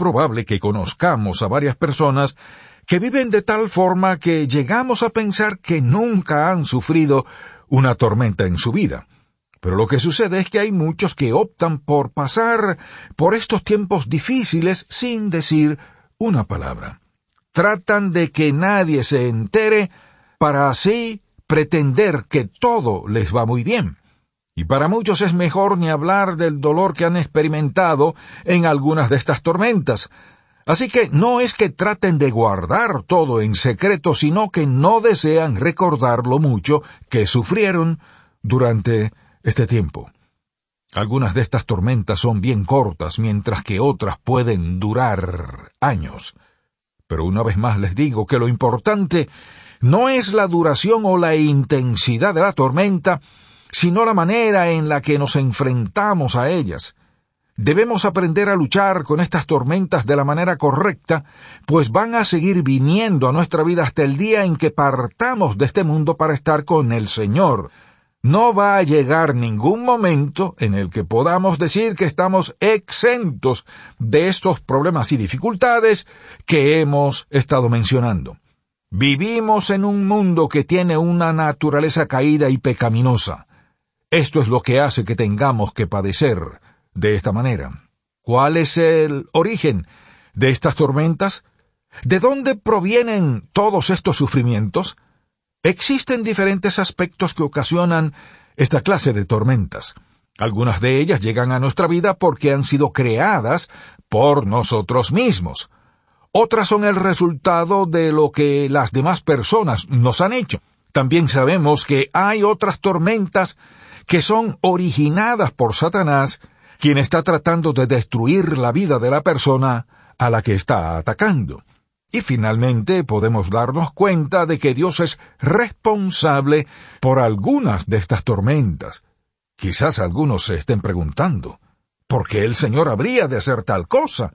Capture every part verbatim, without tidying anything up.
probable que conozcamos a varias personas que viven de tal forma que llegamos a pensar que nunca han sufrido una tormenta en su vida. Pero lo que sucede es que hay muchos que optan por pasar por estos tiempos difíciles sin decir una palabra. Tratan de que nadie se entere para así pretender que todo les va muy bien. Y para muchos es mejor ni hablar del dolor que han experimentado en algunas de estas tormentas. Así que no es que traten de guardar todo en secreto, sino que no desean recordar lo mucho que sufrieron durante este tiempo. Algunas de estas tormentas son bien cortas, mientras que otras pueden durar años. Pero una vez más les digo que lo importante no es la duración o la intensidad de la tormenta, sino la manera en la que nos enfrentamos a ellas. Debemos aprender a luchar con estas tormentas de la manera correcta, pues van a seguir viniendo a nuestra vida hasta el día en que partamos de este mundo para estar con el Señor. No va a llegar ningún momento en el que podamos decir que estamos exentos de estos problemas y dificultades que hemos estado mencionando. Vivimos en un mundo que tiene una naturaleza caída y pecaminosa. Esto es lo que hace que tengamos que padecer de esta manera. ¿Cuál es el origen de estas tormentas? ¿De dónde provienen todos estos sufrimientos? Existen diferentes aspectos que ocasionan esta clase de tormentas. Algunas de ellas llegan a nuestra vida porque han sido creadas por nosotros mismos. Otras son el resultado de lo que las demás personas nos han hecho. También sabemos que hay otras tormentas que son originadas por Satanás, quien está tratando de destruir la vida de la persona a la que está atacando. Y finalmente podemos darnos cuenta de que Dios es responsable por algunas de estas tormentas. Quizás algunos se estén preguntando, ¿por qué el Señor habría de hacer tal cosa?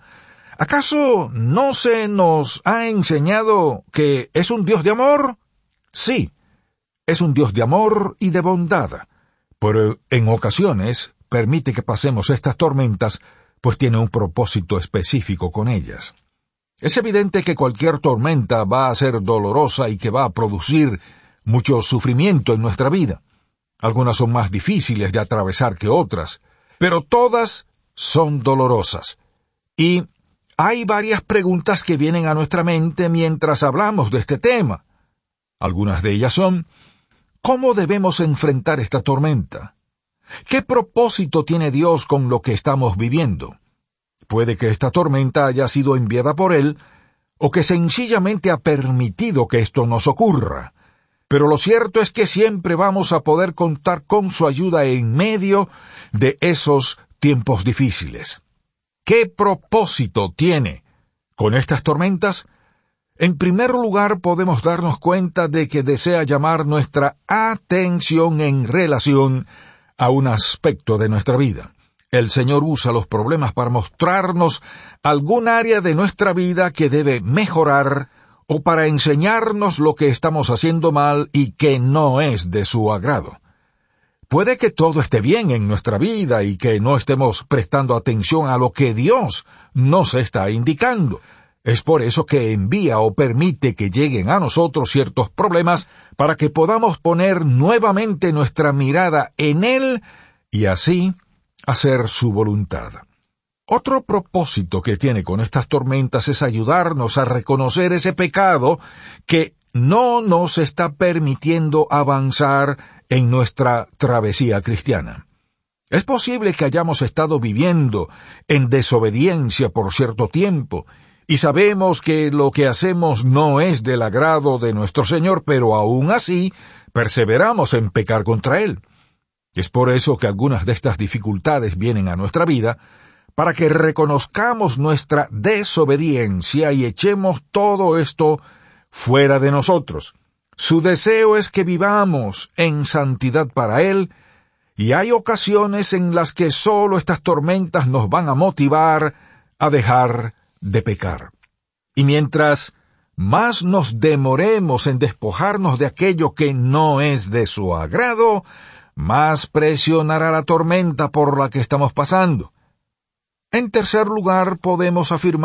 ¿Acaso no se nos ha enseñado que es un Dios de amor? Sí, es un Dios de amor y de bondad, pero en ocasiones permite que pasemos estas tormentas, pues tiene un propósito específico con ellas. Es evidente que cualquier tormenta va a ser dolorosa y que va a producir mucho sufrimiento en nuestra vida. Algunas son más difíciles de atravesar que otras, pero todas son dolorosas. Y hay varias preguntas que vienen a nuestra mente mientras hablamos de este tema. Algunas de ellas son, ¿cómo debemos enfrentar esta tormenta? ¿Qué propósito tiene Dios con lo que estamos viviendo? Puede que esta tormenta haya sido enviada por Él, o que sencillamente ha permitido que esto nos ocurra. Pero lo cierto es que siempre vamos a poder contar con su ayuda en medio de esos tiempos difíciles. ¿Qué propósito tiene con estas tormentas? En primer lugar, podemos darnos cuenta de que desea llamar nuestra atención en relación a un aspecto de nuestra vida. El Señor usa los problemas para mostrarnos algún área de nuestra vida que debe mejorar o para enseñarnos lo que estamos haciendo mal y que no es de su agrado. Puede que todo esté bien en nuestra vida y que no estemos prestando atención a lo que Dios nos está indicando. Es por eso que envía o permite que lleguen a nosotros ciertos problemas para que podamos poner nuevamente nuestra mirada en Él y así hacer su voluntad. Otro propósito que tiene con estas tormentas es ayudarnos a reconocer ese pecado que no nos está permitiendo avanzar en nuestra travesía cristiana. Es posible que hayamos estado viviendo en desobediencia por cierto tiempo, y sabemos que lo que hacemos no es del agrado de nuestro Señor, pero aún así perseveramos en pecar contra Él. Es por eso que algunas de estas dificultades vienen a nuestra vida, para que reconozcamos nuestra desobediencia y echemos todo esto fuera de nosotros. Su deseo es que vivamos en santidad para Él, y hay ocasiones en las que solo estas tormentas nos van a motivar a dejar de pecar. Y mientras más nos demoremos en despojarnos de aquello que no es de su agrado, más presionará la tormenta por la que estamos pasando. En tercer lugar, podemos afirmar